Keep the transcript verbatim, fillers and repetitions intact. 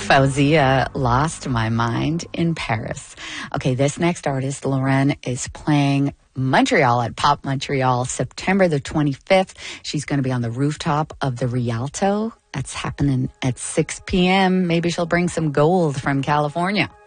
Fauzia Lost My Mind in Paris. Okay, this next artist, Lauren, is playing Montreal at Pop Montreal, September the twenty-fifth. She's going to be on the rooftop of the Rialto. That's happening at six p.m. Maybe she'll bring some gold from California.